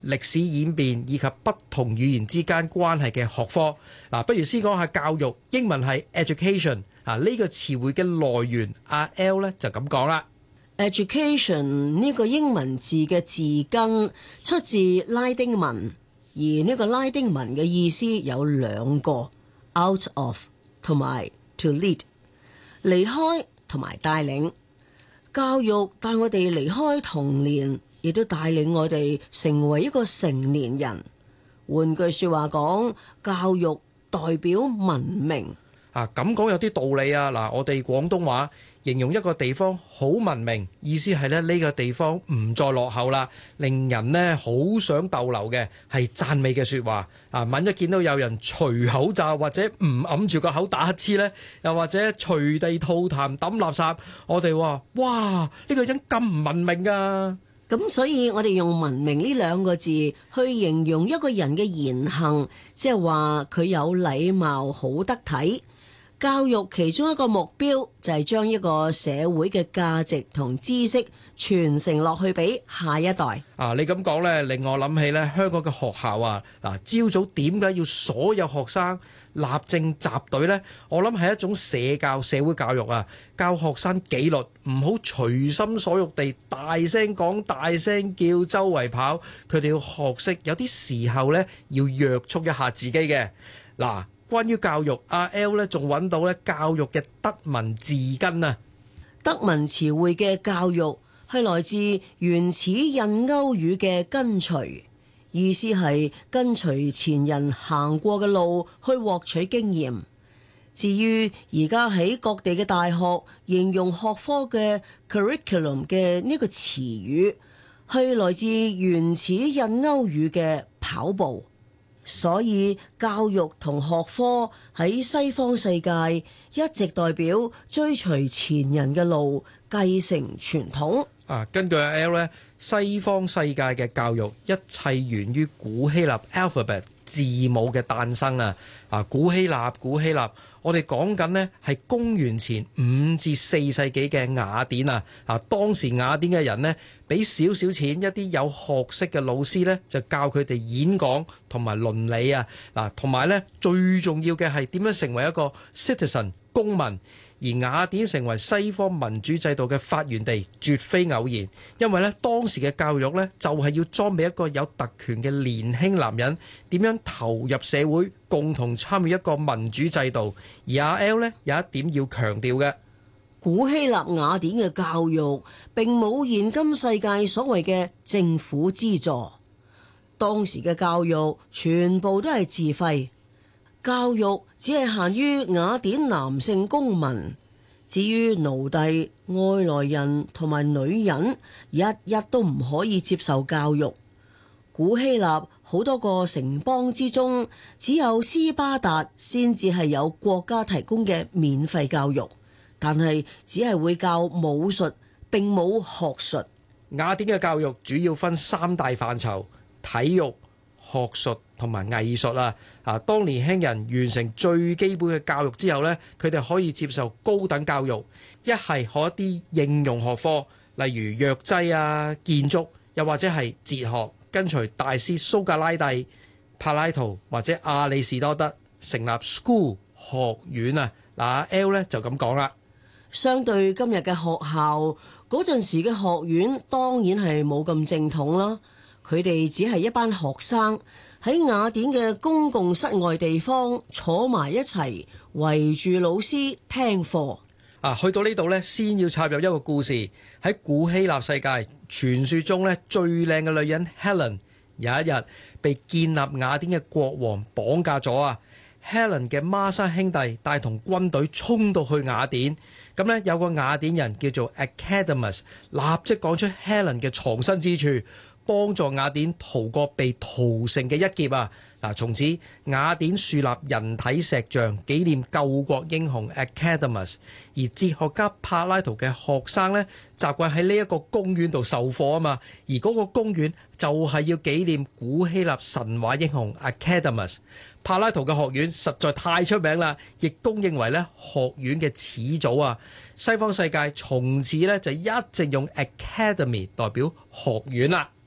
歷史演變以及不同語言之間關係嘅學科。不如先講下教育，英文係 education。呢個詞彙嘅來源，阿 L 呢就咁講啦。 Education 呢個英文字嘅字根出自拉丁文，而呢個拉丁文嘅意思有兩個 ，out of 同埋 to lead， 離開同埋帶領。教育帶我哋離開童年，亦都帶領我哋成為一個成年人。換句說話講，教育代表文明。 咁講有啲道理啊！我哋廣東話形容一個地方好文明，意思係呢個地方唔再落後啦，令人呢好想逗留嘅，係讚美嘅說話。萬一見到有人除口罩或者唔揞住個口打乞嗤呢，又或者隨地吐痰抌垃圾，我哋話哇，呢個人咁唔文明啊！ 咁所以我哋用文明呢兩個字去形容一個人嘅言行，即係話佢有禮貌、好得體。教育其中一個目標就係將一個社會嘅價值同知識傳承落去俾下一代。 你咁講呢，令我諗起呢香港嘅學校朝早點解要所有學生立正集隊呢？我諗係一種社會教育啊，教學生紀律，唔好隨心所欲地大聲講、大聲叫、周圍跑。佢哋要學識有啲時候呢要約束一下自己嘅。關於教育，阿 L 呢仲揾到呢教育嘅德文字根啊。 德文詞彙嘅教育係來自原始印歐語嘅跟隨，意思係跟隨前人行過嘅路去獲取經驗。至於而家喺各地嘅大學形容學科嘅 curriculum 嘅呢個詞語，係來自原始印歐語嘅跑步。所以教育同學科喺西方世界一直代表追隨前人嘅路，繼承傳統。 根據阿 L 呢，西方世界嘅教育一切源於古希臘 alphabet 字母嘅誕生啊！古希臘，我哋講緊呢係公元前5至4世紀嘅雅典啊！當時雅典嘅人呢，俾少少錢一啲有學識嘅老師呢，就教佢哋演講同埋倫理啊！同埋呢最重要嘅係點樣成為一個 citizen 公民。而雅典成為西方民主制度嘅發源地，絕非偶然。因為咧當時嘅教育咧就係要裝備一個有特權嘅年輕男人點樣投入社會，共同參與一個民主制度。而阿 L 咧有一點要強調嘅， 古希臘雅典嘅教育並冇現今世界所謂嘅政府資助，當時嘅教育全部都係自費。教育只係限於雅典男性公民，至於奴隸、外來人同埋女人，一都唔可以接受教育。古希臘好多個城邦之中，只有斯巴達先至係有國家提供嘅免費教育，但係只係會教武術，並冇學術。 雅典嘅教育主要分3大範疇：體育、學術同埋藝術啊！當年輕人完成最基本嘅教育之後呢，佢哋可以接受高等教育，一係學一啲應用學科，例如藥劑啊、建築，又或者係哲學，跟隨大師蘇格拉底、柏拉圖或者亞里士多德成立 school 學院啊！L 呢就咁講啦。 相對今日嘅學校，嗰陣時嘅學院當然係冇咁正統啦。佢哋只係一班學生喺雅典嘅公共室外地方坐埋一齊，圍住老師聽課。 去到呢度呢，先要插入一個故事。喺古希臘世界，傳說中呢最靚嘅女人 Helen 有一日被建立雅典嘅國王綁架咗啊！Helen 嘅孖生兄弟帶同軍隊衝到去雅典，咁呢，有個雅典人叫做 Academus， 立即講出 Helen 嘅藏身之處，幫助雅典逃過被屠城嘅一劫啊！從此雅典樹立人體石像紀念救國英雄 Academus， 而哲學家柏拉圖嘅學生呢，習慣喺呢一個公園度授課啊嘛，而嗰個公園就係要紀念古希臘神話英雄 Academus。柏拉圖嘅學院實在太出名啦，亦公認為咧學院嘅始祖啊！西方世界從此咧就一直用 Academy 代表學院啦。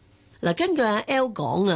嗱，根據阿 L 講啊。